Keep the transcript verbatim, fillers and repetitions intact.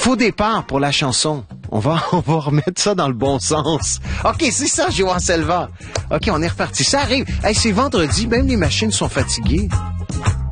Faux départ pour la chanson. On va, on va remettre ça dans le bon sens. OK, c'est ça, Johan Selva. OK, on est reparti. Ça arrive. Hey, c'est vendredi, même les machines sont fatiguées.